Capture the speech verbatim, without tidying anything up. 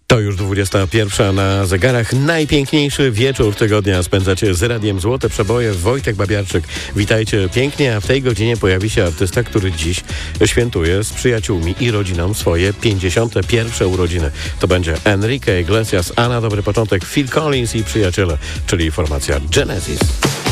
To już dwudziesta pierwsza na zegarach. Najpiękniejszy wieczór tygodnia spędzacie z Radiem Złote Przeboje. Wojtek Babiarczyk. Witajcie pięknie, a w tej godzinie pojawi się artysta, który dziś świętuje z przyjaciółmi i rodziną swoje pięćdziesiąte pierwsze urodziny. To będzie Enrique Iglesias, a na dobry początek Phil Collins i przyjaciele, czyli formacja Genesis.